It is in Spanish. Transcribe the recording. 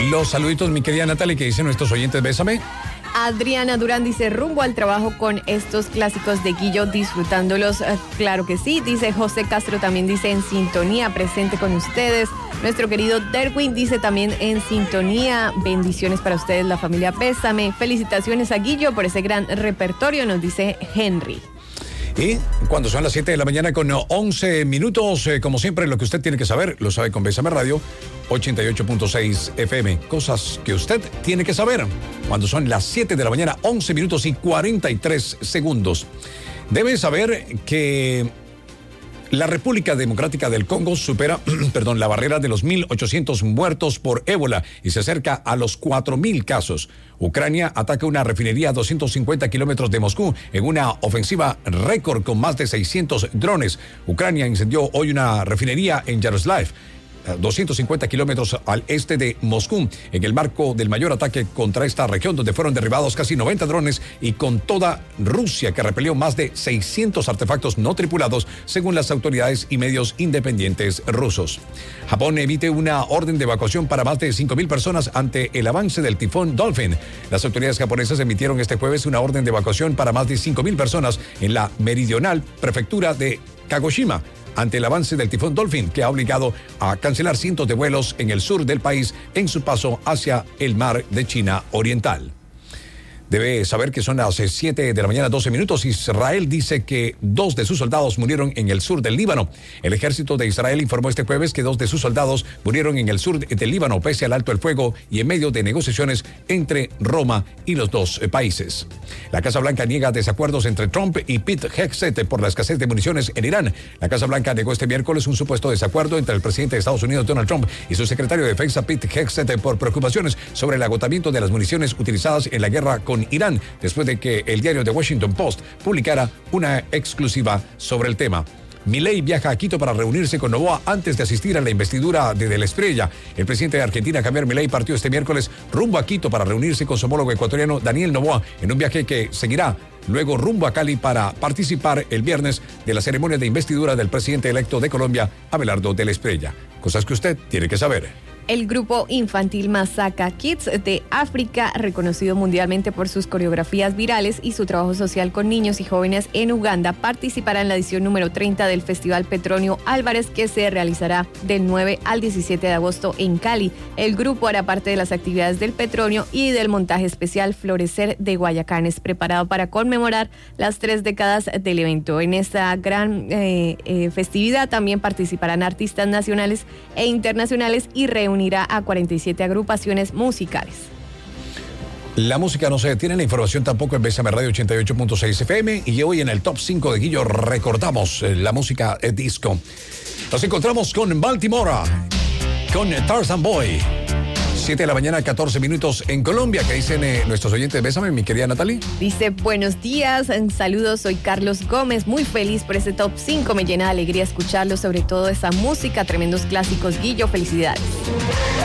Los saluditos, mi querida Natalie, que dicen nuestros oyentes, bésame. Adriana Durán dice, rumbo al trabajo con estos clásicos de Guillo, disfrutándolos, claro que sí. Dice José Castro, también dice en sintonía, presente con ustedes. Nuestro querido Derwin dice también en sintonía, bendiciones para ustedes, la familia Pésame. Felicitaciones a Guillo por ese gran repertorio, nos dice Henry. Y cuando son las 7 de la mañana con 11 minutos, como siempre, lo que usted tiene que saber, lo sabe con Bésame Radio, 88.6 FM. Cosas que usted tiene que saber. Cuando son las 7 de la mañana, 11 minutos y 43 segundos. Debe saber que la República Democrática del Congo supera, la barrera de los 1.800 muertos por ébola y se acerca a los 4.000 casos. Ucrania ataca una refinería a 250 kilómetros de Moscú en una ofensiva récord con más de 600 drones. Ucrania incendió hoy una refinería en Yaroslav, 250 kilómetros al este de Moscú, en el marco del mayor ataque contra esta región, donde fueron derribados casi 90 drones y con toda Rusia, que repelió más de 600 artefactos no tripulados, según las autoridades y medios independientes rusos. Japón emite una orden de evacuación para más de 5.000 personas ante el avance del tifón Dolphin. Las autoridades japonesas emitieron este jueves una orden de evacuación para más de 5.000 personas en la meridional prefectura de Kagoshima, ante el avance del tifón Dolphin, que ha obligado a cancelar cientos de vuelos en el sur del país en su paso hacia el mar de China Oriental. Debe saber que son las 7 de la mañana, 12 minutos. Israel dice que 2 de sus soldados murieron en el sur del Líbano. El ejército de Israel informó este jueves que 2 de sus soldados murieron en el sur del Líbano, pese al alto el fuego y en medio de negociaciones entre Roma y los dos países. La Casa Blanca niega desacuerdos entre Trump y Pete Hegseth por la escasez de municiones en Irán. La Casa Blanca negó este miércoles un supuesto desacuerdo entre el presidente de Estados Unidos, Donald Trump, y su secretario de Defensa, Pete Hegseth, por preocupaciones sobre el agotamiento de las municiones utilizadas en la guerra con Irán, después de que el diario The Washington Post publicara una exclusiva sobre el tema. Milei viaja a Quito para reunirse con Noboa antes de asistir a la investidura de la Espriella. El presidente de Argentina, Javier Milei, partió este miércoles rumbo a Quito para reunirse con su homólogo ecuatoriano Daniel Noboa en un viaje que seguirá luego rumbo a Cali para participar el viernes de la ceremonia de investidura del presidente electo de Colombia, Abelardo de la Espriella. Cosas que usted tiene que saber. El grupo infantil Masaka Kids de África, reconocido mundialmente por sus coreografías virales y su trabajo social con niños y jóvenes en Uganda, participará en la edición número 30 del Festival Petronio Álvarez, que se realizará del 9 al 17 de agosto en Cali. El grupo hará parte de las actividades del Petronio y del montaje especial Florecer de Guayacanes, preparado para conmemorar las 3 décadas del evento. En esta gran festividad también participarán artistas nacionales e internacionales y reunirá a 47 agrupaciones musicales. La música no se detiene, la información tampoco en Bésame Radio 88.6 FM, y hoy en el Top 5 de Guillo recordamos la música disco. Nos encontramos con Baltimore, con Tarzan Boy. 7 de la mañana, 14 minutos en Colombia. ¿Qué dicen nuestros oyentes? Bésame, mi querida Natalie. Dice, buenos días, saludos, soy Carlos Gómez, muy feliz por este top 5, me llena de alegría escucharlo, sobre todo esa música, tremendos clásicos, Guillo, felicidades.